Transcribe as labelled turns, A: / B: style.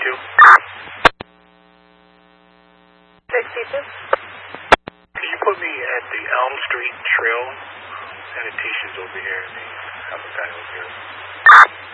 A: 62?
B: 62?
A: Can you put me at the Elm Street Trail? Sanitation's over here and they have a guy over here.